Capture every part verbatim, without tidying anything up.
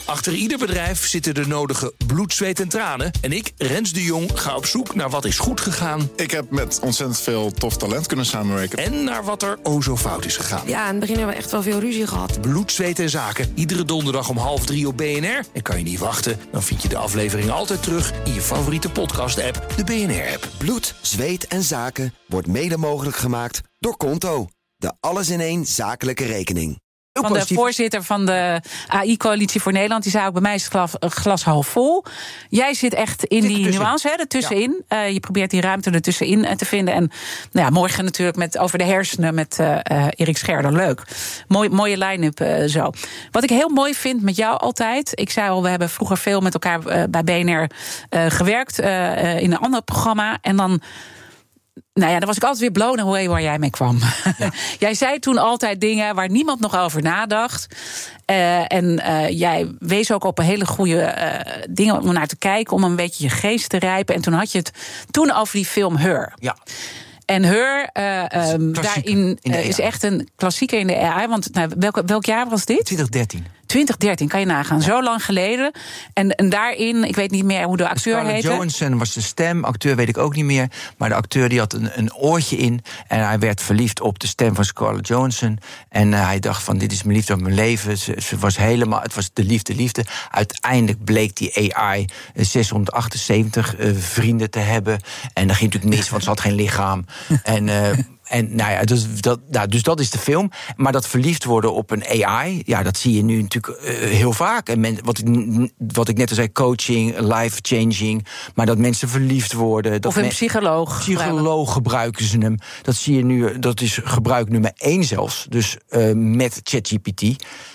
Achter ieder bedrijf zitten de nodige bloed, zweet en tranen. En ik, Rens de Jong, ga op zoek naar wat is goed gegaan. Ik heb met ontzettend veel tof talent kunnen samenwerken. En naar wat er o zo fout is gegaan. Ja, in het begin hebben we echt wel veel ruzie gehad. Bloed, zweet en zaken. Iedere donderdag om half drie op B N R. En kan je niet wachten, dan vind je de aflevering altijd terug in je favoriete podcast-app, de B N R-app. Bloed, zweet en zaken wordt mede mogelijk gemaakt door Konto. De alles-in-één zakelijke rekening. Van de voorzitter van de A I-coalitie voor Nederland. Die zei ook, bij mij is het glas, glas half vol. Jij zit echt in die nuance, hè, ertussenin. Ja. Uh, je probeert die ruimte ertussenin te vinden. En nou ja, morgen natuurlijk met, over de hersenen met uh, uh, Erik Scherder. Leuk. Mooi, mooie line-up uh, zo. Wat ik heel mooi vind met jou altijd. Ik zei al, we hebben vroeger veel met elkaar uh, bij B N R uh, gewerkt. Uh, uh, in een ander programma. En dan... Nou ja, dan was ik altijd weer blown away waar jij mee kwam. Ja. Jij zei toen altijd dingen waar niemand nog over nadacht. Uh, en uh, jij wees ook op een hele goede uh, dingen om naar te kijken, om een beetje je geest te rijpen. En toen had je het toen over die film Her. Ja. En Her, uh, um, daarin uh, is echt een klassieker in de A I. Want nou, welk, welk jaar was dit? twintig dertien. twintig dertien, kan je nagaan. Ja. Zo lang geleden. En, en daarin, ik weet niet meer hoe de acteur Scarlett heette. Johansson was de stem, acteur weet ik ook niet meer. Maar de acteur die had een, een oortje in. En hij werd verliefd op de stem van Scarlett Johansson. En uh, hij dacht van, dit is mijn liefde van mijn leven. Ze, ze was helemaal, het was de liefde, liefde. Uiteindelijk bleek die A I zeshonderdachtenzeventig uh, vrienden te hebben. En dat ging natuurlijk mis, want ze had geen lichaam. En... Uh, En nou ja, dus dat, nou, dus dat is de film. Maar dat verliefd worden op een A I, ja, dat zie je nu natuurlijk uh, heel vaak. En men, wat, ik, wat ik net al zei, coaching, life-changing. Maar dat mensen verliefd worden. Dat of een men, psycholoog. Psycholoog gebruiken ze hem. Dat zie je nu, dat is gebruik nummer één zelfs. Dus uh, met ChatGPT.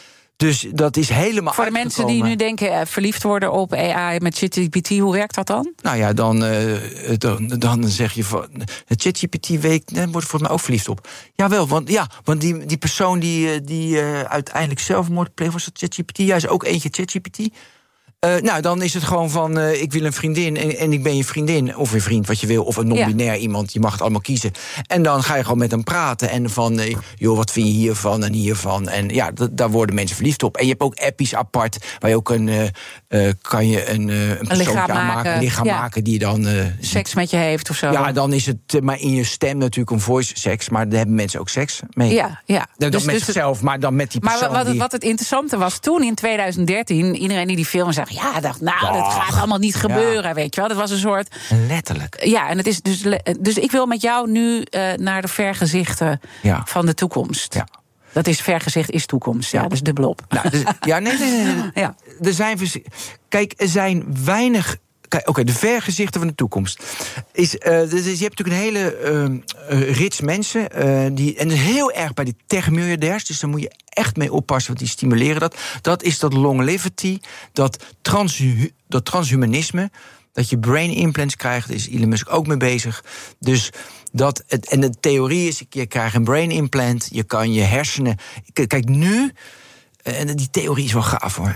Dus dat is helemaal voor de mensen die nu denken uh, verliefd worden op A I met ChatGPT, hoe werkt dat dan? Nou ja, dan, uh, dan, dan zeg je van ChatGPT weet, daar wordt voor mij ook verliefd op. Jawel, want ja, want die, die persoon die, die uh, uiteindelijk zelfmoord pleegt, was dat ChatGPT? Ja, is ook eentje ChatGPT. Uh, nou, dan is het gewoon van, uh, ik wil een vriendin en, en ik ben je vriendin. Of een vriend, wat je wil. Of een non-binair ja. iemand, je mag het allemaal kiezen. En dan ga je gewoon met hem praten. En van, uh, joh, wat vind je hiervan en hiervan? En ja, d- daar worden mensen verliefd op. En je hebt ook appies apart, waar je ook een, uh, uh, kan je een, uh, een persoon aanmaken, een lichaam ja. maken die dan... Uh, seks met je heeft of zo. Ja, dan is het uh, maar in je stem natuurlijk een voice seks. Maar daar hebben mensen ook seks mee. Ja, ja. Dan dus, met dus zichzelf, maar dan met die persoon. Maar wat, die... wat het interessante was toen in twintig dertien... iedereen die die film zag, ja, dacht, nou, oh, dat gaat allemaal niet gebeuren, ja. weet je wel. Dat was een soort... Letterlijk. Ja, en het is dus, dus ik wil met jou nu uh, naar de vergezichten ja. van de toekomst. Ja. Dat is vergezicht is toekomst, ja, ja. Dat is dubbelop. Nou, dus, ja, nee, nee, nee. nee. Ja. Er zijn, kijk, er zijn weinig... Oké, okay, de vergezichten van de toekomst. Is, uh, dus je hebt natuurlijk een hele uh, uh, rits mensen. Uh, die, en dat is heel erg bij die tech-miljardairs. Dus daar moet je echt mee oppassen, want die stimuleren dat. Dat is dat longevity, dat, transhu- dat transhumanisme. Dat je brain implants krijgt, daar is Elon Musk ook mee bezig. Dus dat, en de theorie is, je krijgt een brain implant. Je kan je hersenen... Kijk, nu... En die theorie is wel gaaf, hoor.